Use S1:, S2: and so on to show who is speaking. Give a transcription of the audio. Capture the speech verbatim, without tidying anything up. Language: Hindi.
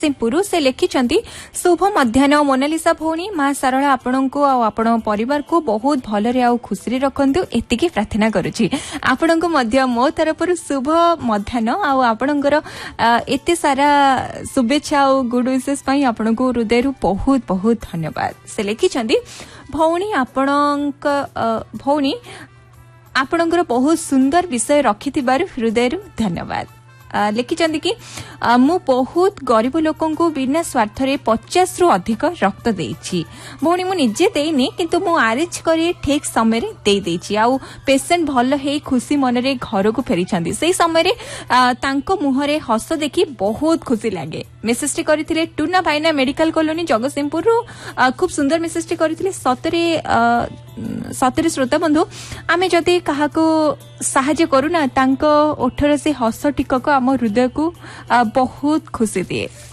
S1: सिंपुरु से लिखिछंती शुभ मध्याह्न मोनालिसा भौणी माँ सारला आपणको आ आपण परिवार को बहुत भलरे आ खुशी रखंतु एतिकी प्रार्थना करूची। आपणको मध्य मो तरफरु शुभ मध्याह्न आ आपणकर एते सारा शुभेच्छा आ गुड विशेष पई आपणको हृदयरु बहुत बहुत धन्यवाद। से लिखिछंती भौणी आपणक भौणी आपणकर बहुत सुंदर विषय रखिथिबारु हृदयरु धन्यवाद। लिखिचंदी कि मु बहुत गरीब लोकों को बिना स्वार्थ रे पचास रु अधिक रक्त देइछि। भौणी मु निजे देइनी किंतु मु आरेंज करी ठीक समय रे दे देइछि। आ पेशेंट भल हे खुशी मन रे घर को फेरिछंदी। सेही समय रे तांको मुह रे हस देखि बहुत खुशी लागे। Message T करिथिले tuna भाईना medical colony Jagatsinghpur रु खूब सुंदर मेसेज टी करिथिले। सतरे सतरे श्रोता बंधु आमे जदि काहाको साहाय्य करूना तांको ओठर से हस टिकक आम हृदय को बहुत खुशी दिए।